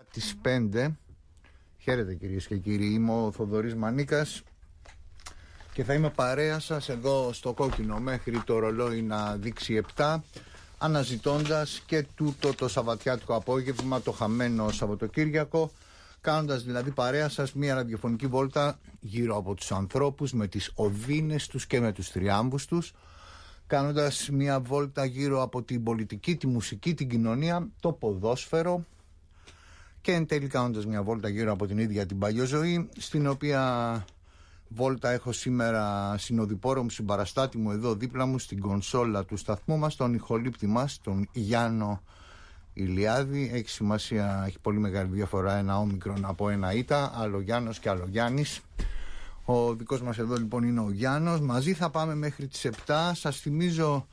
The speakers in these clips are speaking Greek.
Τις 5. Χαίρετε κυρίες και κύριοι, είμαι ο Θοδωρής Μανίκας και θα είμαι παρέα σας εδώ στο κόκκινο μέχρι το ρολόι να δείξει 7, αναζητώντας και τούτο το σαββατιάτικο απόγευμα, το χαμένο Σαββατοκύριακο, κάνοντας δηλαδή παρέα σας μια ραδιοφωνική βόλτα γύρω από τους ανθρώπους με τις οδύνες τους και με τους θριάμβους τους, κάνοντας μια βόλτα γύρω από την πολιτική, τη μουσική, την κοινωνία, το ποδόσφαιρο και εν τέλει κάνοντας μια βόλτα γύρω από την ίδια την παλιοζωή, στην οποία βόλτα έχω σήμερα συνοδοιπόρο μου, συμπαραστάτη μου εδώ δίπλα μου στην κονσόλα του σταθμού μας, τον ηχολήπτη μας, τον Γιάννο Ηλιάδη. Έχει σημασία, έχει πολύ μεγάλη διαφορά ένα όμικρον από ένα ήτα, άλλο Γιάννος και άλλο Γιάννης. Ο δικός μας εδώ λοιπόν είναι ο Γιάννος. Μαζί θα πάμε μέχρι τις 7. Σας θυμίζω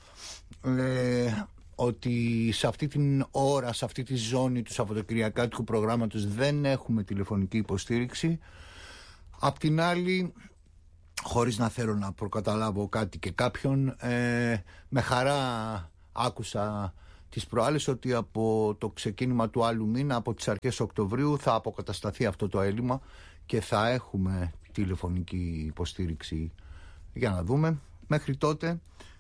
ότι σε αυτή την ώρα, σε αυτή τη ζώνη του Σαββατοκυριακάτικου προγράμματος δεν έχουμε τηλεφωνική υποστήριξη. Απ' την άλλη, χωρίς να θέλω να προκαταλάβω κάτι και κάποιον, με χαρά άκουσα τις προάλλες ότι από το ξεκίνημα του άλλου μήνα, από τις αρχές Οκτωβρίου, θα αποκατασταθεί αυτό το έλλειμμα και θα έχουμε τηλεφωνική υποστήριξη. Για να δούμε. Μέχρι τότε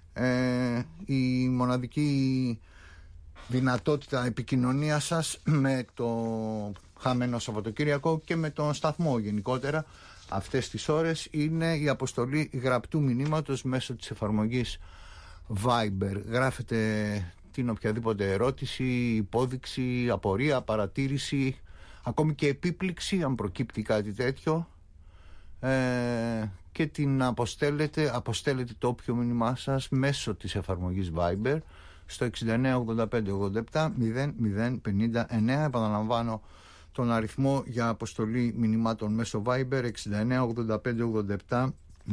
η μοναδική δυνατότητα επικοινωνίας σας με το χαμένο Σαββατοκύριακο και με τον σταθμό γενικότερα αυτές τις ώρες είναι η αποστολή γραπτού μηνύματος μέσω της εφαρμογής Viber. Γράφετε την οποιαδήποτε ερώτηση, υπόδειξη, απορία, παρατήρηση, ακόμη και επίπληξη αν προκύπτει κάτι τέτοιο, και την αποστέλλετε το όποιο μήνυμά σας μέσω της εφαρμογής Viber στο 69 85 87 0059. Επαναλαμβάνω τον αριθμό για αποστολή μηνυμάτων μέσω Viber 69 85 87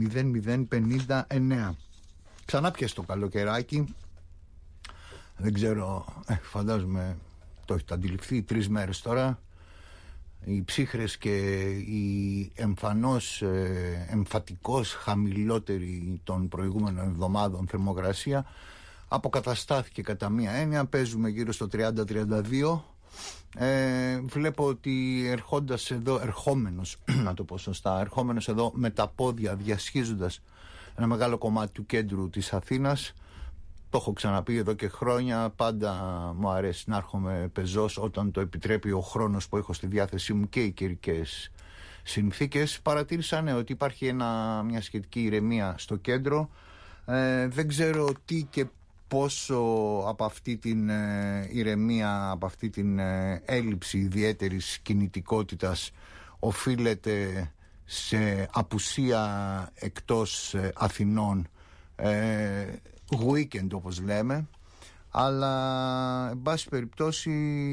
0059. Ξανά πιες το καλοκαιράκι. Δεν ξέρω, φαντάζομαι το έχετε αντιληφθεί, 3 μέρες τώρα. Οι ψύχρες και η εμφατικώς χαμηλότερη των προηγούμενων εβδομάδων θερμοκρασία αποκαταστάθηκε κατά μία έννοια. Παίζουμε γύρω στο 30-32. Βλέπω ότι ερχόμενος να το πω σωστά, ερχόμενος εδώ με τα πόδια διασχίζοντας ένα μεγάλο κομμάτι του κέντρου της Αθήνας. Το έχω ξαναπεί εδώ και χρόνια, πάντα μου αρέσει να έρχομαι πεζός όταν το επιτρέπει ο χρόνος που έχω στη διάθεσή μου και οι καιρικές συνθήκες. Παρατήρησα ότι υπάρχει μια σχετική ηρεμία στο κέντρο. Δεν ξέρω τι και πόσο από αυτή την ηρεμία, από αυτή την έλλειψη ιδιαίτερης κινητικότητας οφείλεται σε απουσία εκτός Αθηνών, weekend όπως λέμε, αλλά εν πάση περιπτώσει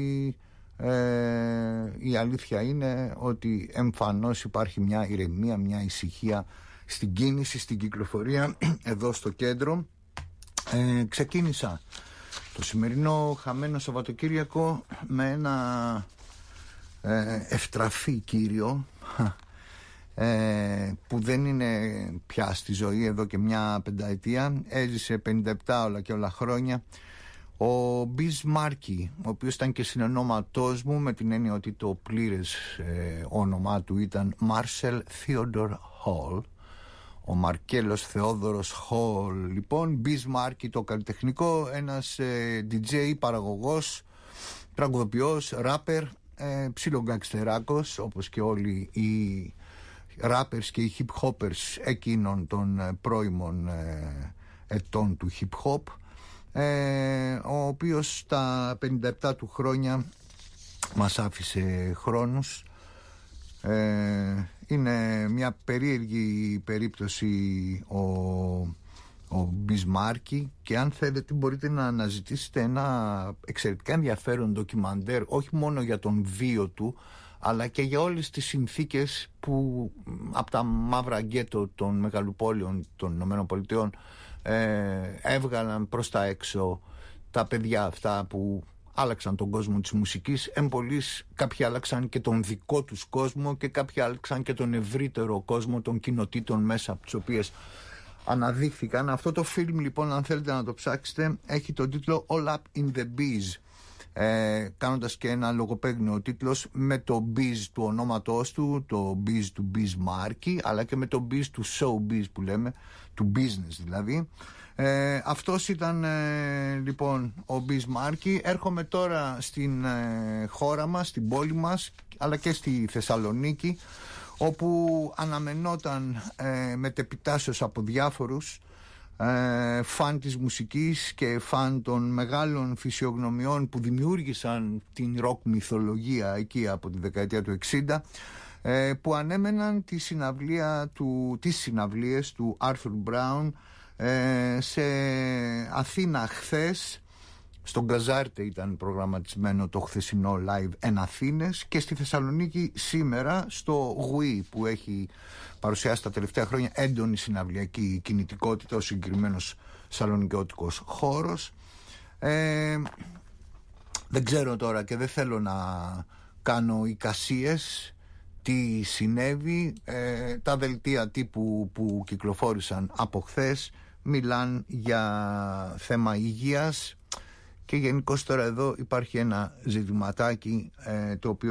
η αλήθεια είναι ότι εμφανώς υπάρχει μια ηρεμία, μια ησυχία στην κίνηση, στην κυκλοφορία εδώ στο κέντρο. Ξεκίνησα το σημερινό χαμένο Σαββατοκύριακο με ένα ευτραφή κύριο που δεν είναι πια στη ζωή εδώ και μια πενταετία. Έζησε 57 όλα και όλα χρόνια, ο Μπισμάρκι, ο οποίος ήταν και συνονόματός μου, με την έννοια ότι το πλήρες όνομά του ήταν Μάρσελ Θείοντορ Χολ, ο Μαρκέλος Θεόδωρος Χολ. Λοιπόν, Μπισμάρκι το καλλιτεχνικό, ένας DJ, παραγωγός, τραγουδοποιός, ράπερ, ψιλογκαξτεράκος όπως και όλοι οι rappers και οι hip hoppers εκείνων των πρώιμων ετών του hip hop, ο οποίος στα 57 του χρόνια μας άφησε χρόνους. Είναι μια περίεργη περίπτωση ο Μπισμάρκι, και αν θέλετε μπορείτε να αναζητήσετε ένα εξαιρετικά ενδιαφέρον ντοκιμαντέρ, όχι μόνο για τον βίο του αλλά και για όλες τις συνθήκες που από τα μαύρα γκέτο των μεγαλοπόλεων των ΗΠΑ έβγαλαν προς τα έξω τα παιδιά αυτά που άλλαξαν τον κόσμο της μουσικής. Εμπολής κάποιοι άλλαξαν και τον δικό τους κόσμο και κάποιοι άλλαξαν και τον ευρύτερο κόσμο των κοινοτήτων μέσα από τις οποίες αναδείχθηκαν. Αυτό το φιλμ λοιπόν, αν θέλετε να το ψάξετε, έχει τον τίτλο All Up in the Bees. κάνοντας και ένα λογοπαίγνιο τίτλος με το biz του ονόματός του, το biz του Biz Markie, αλλά και με το biz του showbiz που λέμε, του business δηλαδή. Αυτός ήταν λοιπόν ο Biz Markie. Έρχομαι τώρα στην χώρα μας, στην πόλη μας, αλλά και στη Θεσσαλονίκη, όπου αναμενόταν μετεπιτάσεως από διάφορους φαν της μουσικής και φαν των μεγάλων φυσιογνωμιών που δημιούργησαν την ροκ μυθολογία εκεί από τη δεκαετία του 60, που ανέμεναν τις συναυλίες του Arthur Brown σε Αθήνα χθες. Στον Καζάρτε ήταν προγραμματισμένο το χθεσινό live εν Αθήνες, και στη Θεσσαλονίκη σήμερα στο Γουί, που έχει παρουσιάσει τα τελευταία χρόνια έντονη συναυλιακή κινητικότητα, ο συγκεκριμένος σαλονικιώτικος χώρος. Δεν ξέρω τώρα και δεν θέλω να κάνω εικασίες τι συνέβη. Τα δελτία τύπου που κυκλοφόρησαν από χθες μιλάν για θέμα υγείας, και γενικώς τώρα εδώ υπάρχει ένα ζητηματάκι το οποίο